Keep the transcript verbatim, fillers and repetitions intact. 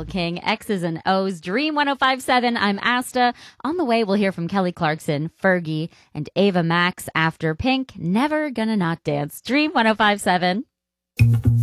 Elle King, X's and O's, Dream one oh five point seven. I'm Asta. On the way, we'll hear from Kelly Clarkson, Fergie, and Ava Max after Pink, Never Gonna Not Dance. Dream one oh five point seven.